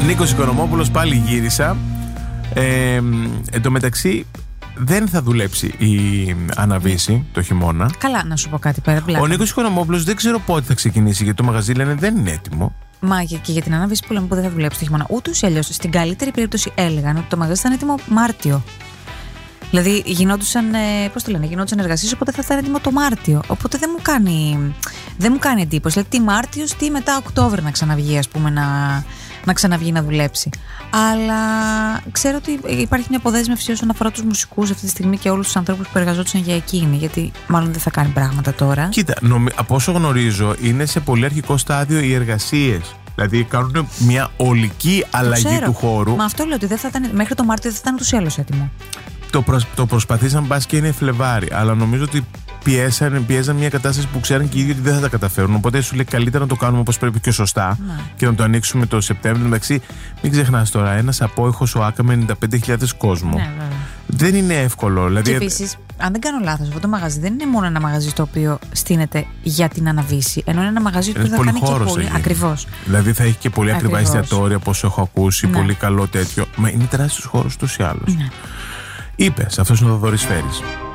Νίκος Οικονομόπουλος, πάλι γύρισα. Εν τω μεταξύ, δεν θα δουλέψει η Αναβίση το χειμώνα. Καλά, να σου πω κάτι πέρα. Ο Νίκος Οικονομόπουλος δεν ξέρω πότε θα ξεκινήσει, γιατί το μαγαζί λένε δεν είναι έτοιμο. Μα και για την Αναβίση που λέμε που δεν θα δουλέψει το χειμώνα. Ούτως ή αλλιώς, στην καλύτερη περίπτωση έλεγαν ότι το μαγαζί θα είναι έτοιμο Μάρτιο. Δηλαδή γινόντουσαν, γινόντουσαν εργασίες, οπότε θα ήταν έτοιμο το Μάρτιο. Οπότε δεν μου κάνει εντύπωση. Δηλαδή τι Μάρτιος, τι μετά Οκτώβριο να ξαναβγεί, ας πούμε, να ξαναβγεί να δουλέψει. Αλλά ξέρω ότι υπάρχει μια αποδέσμευση όσον αφορά τους μουσικούς αυτή τη στιγμή και όλους τους ανθρώπους που εργαζόντουσαν για εκείνη. Γιατί μάλλον δεν θα κάνει πράγματα τώρα. Κοίτα, από όσο γνωρίζω, είναι σε πολύ αρχικό στάδιο οι εργασίες. Δηλαδή κάνουν μια ολική αλλαγή του χώρου. Μα αυτό λέω ότι δεν θα ήταν, μέχρι το Μάρτιο δεν θα ήταν ούτως ή άλλως έτοιμο. Το προσπαθήσαν μπας και είναι Φλεβάρι, αλλά νομίζω ότι πιέζαν μια κατάσταση που ξέραν και οι ίδιοι ότι δεν θα τα καταφέρουν. Οπότε σου λέει καλύτερα να το κάνουμε όπως πρέπει και σωστά και να το ανοίξουμε το Σεπτέμβριο. Εντάξει, μην ξεχνάς τώρα, ένας απόϊχος ο Άκα με 95.000 κόσμο. Ναι, δεν είναι εύκολο. Δηλαδή, και επίσης, αν δεν κάνω λάθος, αυτό το μαγαζί δεν είναι μόνο ένα μαγαζί στο οποίο στείνεται για την Αναβίση, ενώ είναι ένα μαγαζί που θα κάνει και πολύ. Ακριβώς. Δηλαδή θα έχει και πολύ ακριβά εστιατόρια, όπως έχω ακούσει, πολύ καλό τέτοιο. Μα είναι τεράστιος χώρος ούτως ή άλλως. Είπες, αυτός είναι ο Θοδωρής Φέρης.